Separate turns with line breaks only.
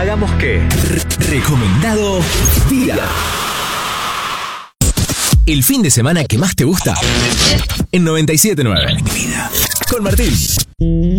Hagamos que.
Recomendado Vida. El fin de semana que más te gusta en 97.9. Vida con Martín.